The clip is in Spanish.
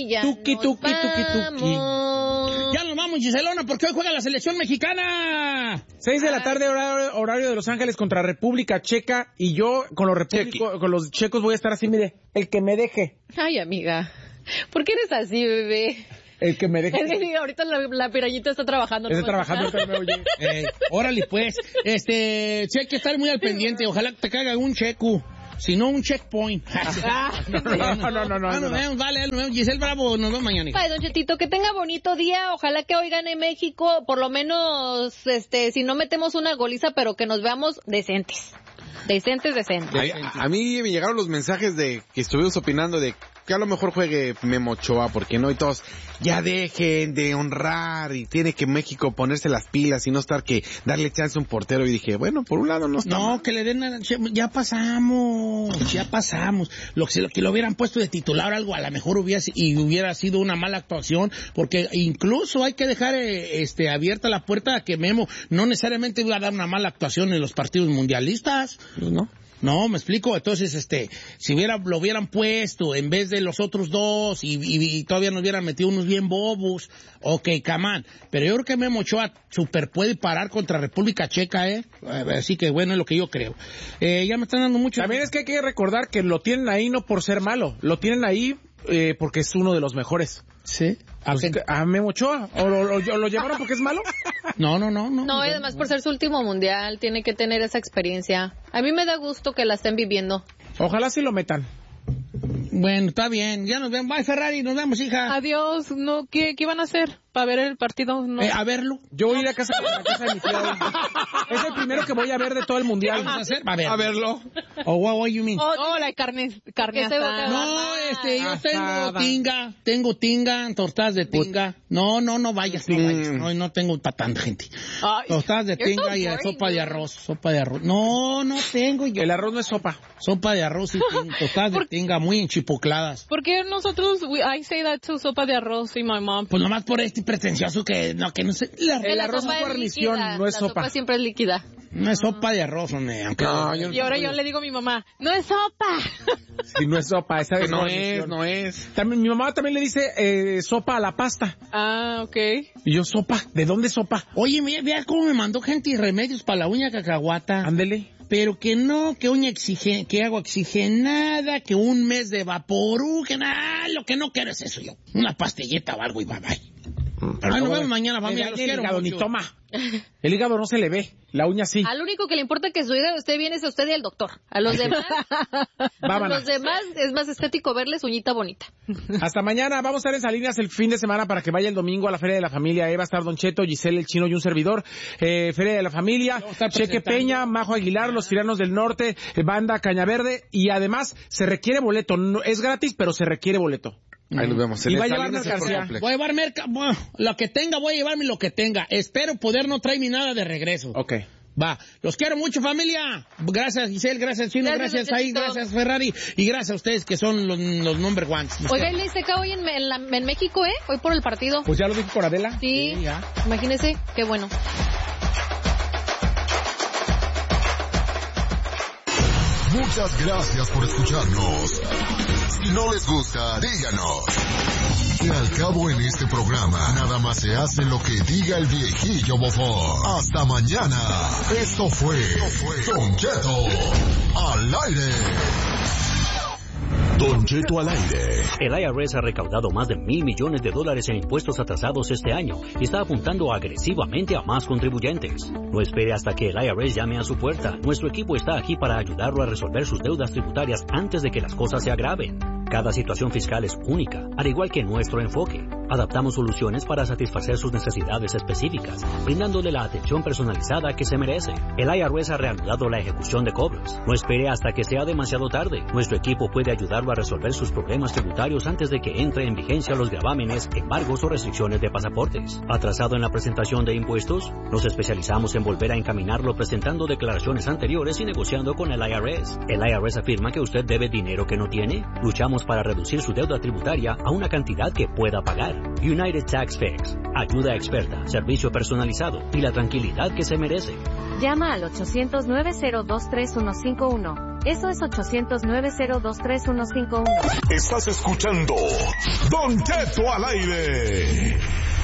ya Tuki. Ya nos vamos, Giselona, porque hoy juega la selección mexicana. 6 de la tarde, horario de Los Ángeles contra República Checa. Y yo con los checos voy a estar así, mire, el que me deje. Ay, amiga, ¿por qué eres así, bebé? El que me deje. Es que ahorita la pirallita está trabajando. Está trabajando, pero me oye. Órale, pues. Sí, hay que estar muy al pendiente. Ojalá te caiga un checo. Si no, un checkpoint. No. Vale, Giselle Bravo, nos vemos mañana. Ay, don Chetito, que tenga bonito día. Ojalá que hoy gane México. Por lo menos, si no metemos una goliza, pero que nos veamos decentes. Decentes. A mí me llegaron los mensajes de que estuvimos opinando de que a lo mejor juegue Memo Ochoa, porque no, y todos, ya dejen de honrar, y tiene que México ponerse las pilas y no estar que darle chance a un portero, y dije, bueno, por un lado no está mal. Que le den, ya pasamos, que lo hubieran puesto de titular algo, a lo mejor hubiera sido una mala actuación, porque incluso hay que dejar abierta la puerta a que Memo no necesariamente iba a dar una mala actuación en los partidos mundialistas. No, me explico. Entonces, si lo hubieran puesto en vez de los otros dos y todavía nos hubieran metido unos bien bobos, ok, camán. Pero yo creo que Memo Ochoa super puede parar contra República Checa, Así que bueno, es lo que yo creo. Ya me están dando mucho. También es que hay que recordar que lo tienen ahí no por ser malo, lo tienen ahí porque es uno de los mejores. ¿Sí? ¿A Memo Ochoa? ¿O lo llevaron porque es malo? No, y además por ser su último mundial, tiene que tener esa experiencia. A mí me da gusto que la estén viviendo. Ojalá sí lo metan. Bueno, está bien. Ya nos vemos. Bye, Ferrari. Nos vemos, hija. Adiós. No, ¿qué van a hacer para ver el partido? No. A verlo. Yo voy a ir a casa de mi tía. Es el primero que voy a ver de todo el mundial. ¿Qué vamos a hacer? A verlo. What you mean? La carne asada. No, yo tengo tinga, tostadas de tinga. No vayas. No tengo para tanta gente. Tostadas de tinga y sopa de arroz. No tengo yo. El arroz no es sopa. Sopa de arroz y tostadas de tinga muy enchipocladas. ¿Por qué nosotros, I say that too, sopa de arroz y my mom? Pues nomás por pretencioso que no sé. El arroz es guarnición, no es sopa. La sopa siempre es líquida. No es sopa de arroz, hombre. Y ahora yo le digo a mi mamá, no es sopa. Sí, no es sopa, esa es guarnición. No es. También, mi mamá también le dice sopa a la pasta. Ah, ok. Y yo, sopa, ¿de dónde sopa? Oye, vea cómo me mandó gente y remedios para la uña cacahuata. Ándele. Pero que no, que uña que agua oxigenada, que un mes de vaporú, que nada, lo que no quiero es eso yo. Una pastillita o algo y bye. Nos vemos mañana, familia, los quiero mucho. Ni toma. El hígado no se le ve, la uña sí. Al único que le importa que su hígado esté bien es a usted y al doctor. A los demás, es más estético verles uñita bonita. Hasta mañana. Vamos a estar en Salinas el fin de semana para que vaya el domingo a la Feria de la Familia. Va a estar Don Cheto, Giselle, el Chino y un servidor. Feria de la Familia, Cheque Peña, Majo Aguilar, Los Tiranos del Norte, Banda Cañaverde. Y además se requiere boleto. No, es gratis, pero se requiere boleto. Ahí nos vemos. Y va a llevar mercancía. Voy a llevar lo que tenga, voy a llevarme lo que tenga. Espero poder no traerme nada de regreso. Ok. Va. Los quiero mucho, familia. Gracias, Giselle, gracias, Chino, gracias ahí, gracias, Ferrari. Y gracias a ustedes que son los number ones. Oiga, ¿le seca hoy en México, hoy por el partido? Pues ya lo dije por Adela. Sí, ya. Imagínese, qué bueno. Muchas gracias por escucharnos. Si no les gusta, díganos. Que al cabo en este programa, nada más se hace lo que diga el viejillo bofón. Hasta mañana. Esto fue Don Cheto al aire. Don Cheto al aire. El IRS ha recaudado más de $1,000 millones en impuestos atrasados este año y está apuntando agresivamente a más contribuyentes. No espere hasta que el IRS llame a su puerta. Nuestro equipo está aquí para ayudarlo a resolver sus deudas tributarias antes de que las cosas se agraven. Cada situación fiscal es única, al igual que nuestro enfoque. Adaptamos soluciones para satisfacer sus necesidades específicas, brindándole la atención personalizada que se merece. El IRS ha reanudado la ejecución de cobros. No espere hasta que sea demasiado tarde. Nuestro equipo puede ayudarlo a resolver sus problemas tributarios antes de que entre en vigencia los gravámenes, embargos o restricciones de pasaportes. ¿Atrasado en la presentación de impuestos? Nos especializamos en volver a encaminarlo presentando declaraciones anteriores y negociando con el IRS. ¿El IRS afirma que usted debe dinero que no tiene? Luchamos para reducir su deuda tributaria a una cantidad que pueda pagar. United Tax Fix. Ayuda experta, servicio personalizado y la tranquilidad que se merece. Llama al 800-902-3151. Eso es 800-902-3151. Estás escuchando Don Cheto al aire.